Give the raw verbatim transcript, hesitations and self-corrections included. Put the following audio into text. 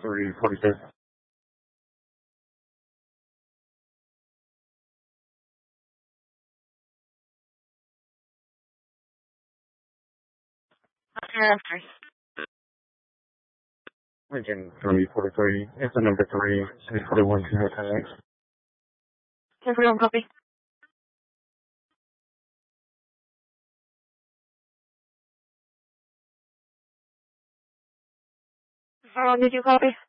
three forty-two. After. Lincoln three forty-three. It's the number three. three forty-one zero tags. ten forty-one copy. How long did you copy?